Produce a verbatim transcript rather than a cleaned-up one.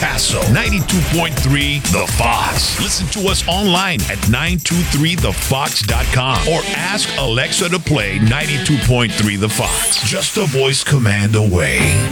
Paso, ninety-two point three The Fox. Listen to us online at nine two three the fox dot com or ask Alexa to play ninety-two point three The Fox. Just a voice command away.